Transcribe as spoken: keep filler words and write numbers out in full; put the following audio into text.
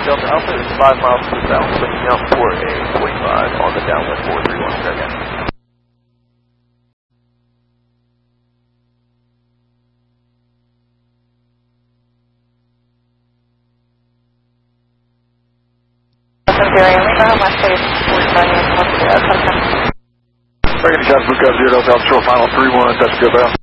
Delta Alpha is five miles to the south, clicking out for a forty-five on the downwind four three one, check in. Second shot, Blue Cub zero, Delta Alpha, short final three one, touch go down.